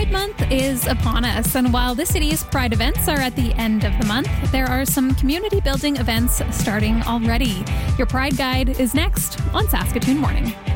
Pride Month is upon us, and while the city's Pride events are at the end of the month, there are some community building events starting already. Your Pride Guide is next on Saskatoon Morning.